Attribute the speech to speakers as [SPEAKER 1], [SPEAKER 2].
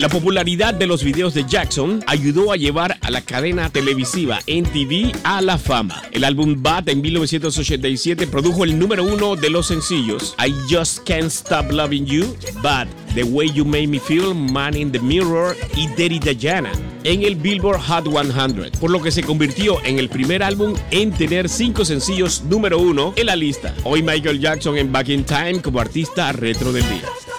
[SPEAKER 1] La popularidad de los videos de Jackson ayudó a llevar a la cadena televisiva MTV a la fama. El álbum Bad en 1987 produjo el número 1 de los sencillos I Just Can't Stop Loving You, Bad, The Way You Made Me Feel, Man in the Mirror y Dirty Diana en el Billboard Hot 100, por lo que se convirtió en el primer álbum en tener 5 sencillos número 1 en la lista. Hoy Michael Jackson en Back in Time como artista retro del día.